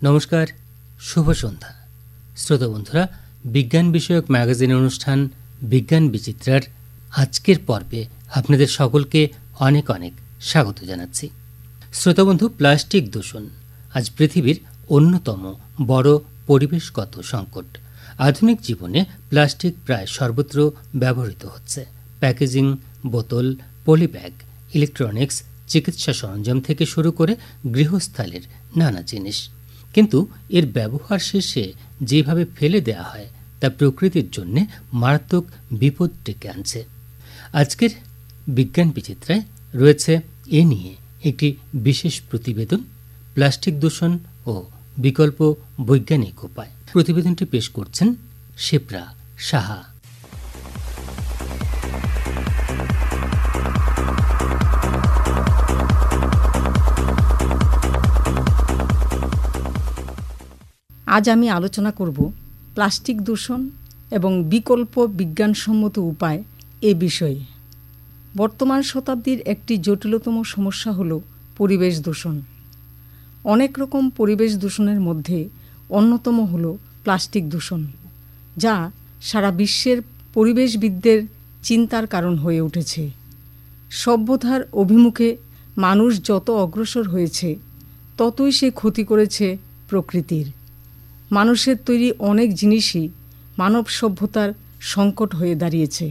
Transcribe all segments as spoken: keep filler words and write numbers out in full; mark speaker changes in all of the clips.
Speaker 1: নমস্কার, শুভ সন্ধ্যা শ্রোতা বন্ধুরা। বিজ্ঞান বিষয়ক ম্যাগাজিন অনুষ্ঠান বিজ্ঞান বিচিত্রার আজকের পর্বে আপনাদের সকলকে অনেক অনেক স্বাগত জানাচ্ছি। শ্রোতা বন্ধু, প্লাস্টিক দূষণ আজ পৃথিবীর অন্যতম বড় পরিবেশগত সংকট। আধুনিক জীবনে প্লাস্টিক প্রায় সর্বত্র ব্যবহৃত হচ্ছে। প্যাকেজিং, বোতল, পলিব্যাগ, ইলেকট্রনিক্স, চিকিৎসা সরঞ্জাম থেকে শুরু করে গৃহস্থালির নানা জিনিস। কিন্তু এর ব্যবহার শেষে যেভাবে ফেলে দেয়া হয় তা প্রকৃতির জন্য মারাত্মক বিপদ ডেকে আনছে। আজকের বিজ্ঞান বিচিত্রায় রয়েছে এ নিয়ে একটি বিশেষ প্রতিবেদন, প্লাস্টিক দূষণ ও বিকল্প বৈজ্ঞানিক উপায়। প্রতিবেদনটি পেশ করছেন শিপ্রা সাহা।
Speaker 2: আজ আমি আলোচনা করব প্লাস্টিক দূষণ এবং বিকল্প বিজ্ঞানসম্মত উপায় এ বিষয়ে। বর্তমান শতাব্দীর একটি জটিলতম সমস্যা হল পরিবেশ দূষণ। অনেক রকম পরিবেশ দূষণের মধ্যে অন্যতম হল প্লাস্টিক দূষণ, যা সারা বিশ্বের পরিবেশবিদদের চিন্তার কারণ হয়ে উঠেছে। সভ্যতার অভিমুখে মানুষ যত অগ্রসর হয়েছে ততই সে ক্ষতি করেছে প্রকৃতির। মানুষের তৈরি অনেক জিনিসই মানব সভ্যতার সংকট হয়ে দাঁড়িয়েছে।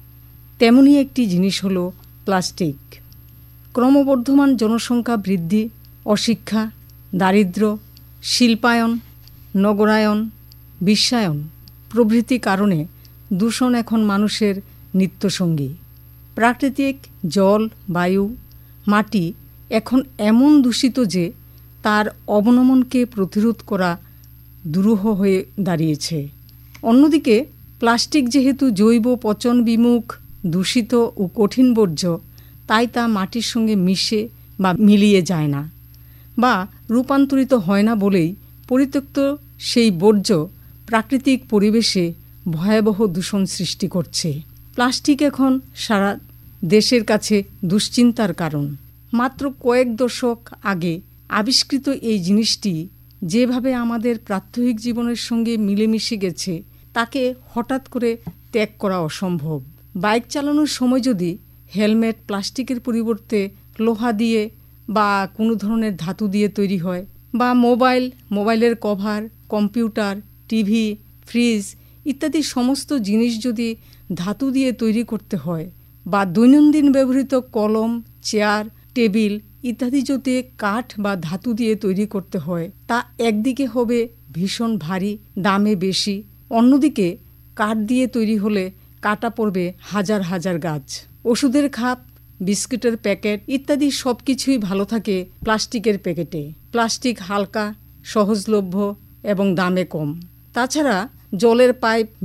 Speaker 2: তেমনই একটি জিনিস হল প্লাস্টিক। ক্রমবর্ধমান জনসংখ্যা বৃদ্ধি, অশিক্ষা, দারিদ্র্য, শিল্পায়ন, নগরায়ন, বিশ্বায়ন প্রভৃতি কারণে দূষণ এখন মানুষের নিত্যসঙ্গী। প্রাকৃতিক জল, বায়ু, মাটি এখন এমন দূষিত যে তার অবনমনকে প্রতিরোধ করা দুরূহ হয়ে দাঁড়িয়েছে। অন্যদিকে প্লাস্টিক যেহেতু জৈব পচন বিমুখ, দূষিত ও কঠিন বর্জ্য, তাই তা মাটির সঙ্গে মিশে বা মিলিয়ে যায় না বা রূপান্তরিত হয় না বলেই পরিত্যক্ত সেই বর্জ্য প্রাকৃতিক পরিবেশে ভয়াবহ দূষণ সৃষ্টি করছে। প্লাস্টিক এখন সারা দেশের কাছে দুশ্চিন্তার কারণ। মাত্র কয়েক দশক আগে আবিষ্কৃত এই জিনিসটি যেভাবে আমাদের প্রাত্যহিক জীবনের সঙ্গে মিলেমিশে গেছে তাকে হঠাৎ করে ত্যাগ করা অসম্ভব। বাইক চালানোর সময় যদি হেলমেট প্লাস্টিকের পরিবর্তে লোহা দিয়ে বা কোনো ধরনের ধাতু দিয়ে তৈরি হয়, বা মোবাইল, মোবাইলের কভার, কম্পিউটার, টিভি, ফ্রিজ ইত্যাদি সমস্ত জিনিস যদি ধাতু দিয়ে তৈরি করতে হয়, বা দৈনন্দিন ব্যবহৃত কলম, চেয়ার, টেবিল ইত্যাদি যদি কাঠ বা ধাতু দিয়ে তৈরি করতে হয়, তা একদিকে হবে ভীষণ ভারী, দামে বেশি, অন্যদিকে কাঠ দিয়ে তৈরি হলে কাটা পড়বে হাজার হাজার গাছ। ওষুধের খাপ, বিস্কুটের প্যাকেট ইত্যাদি সব কিছুই ভালো থাকে প্লাস্টিকের প্যাকেটে। প্লাস্টিক হালকা, সহজলভ্য এবং দামে কম। তাছাড়া জলের পাইপ,